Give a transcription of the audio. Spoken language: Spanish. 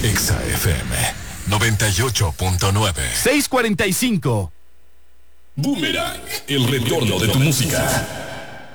Exa FM 98.9. 6:45. Boomerang, el retorno de tu música.